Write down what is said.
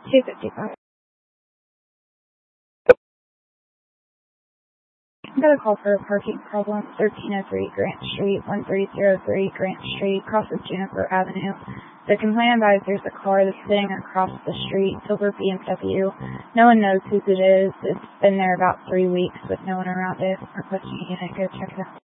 255. I got a call for a parking problem, 1303 Grant Street, 1303 Grant Street, crosses Juniper Avenue. The complaint advisor is a car that's sitting across the street, silver BMW. No one knows whose it is. It's been there about 3 weeks with no one around it. Requesting a unit. Go check it out.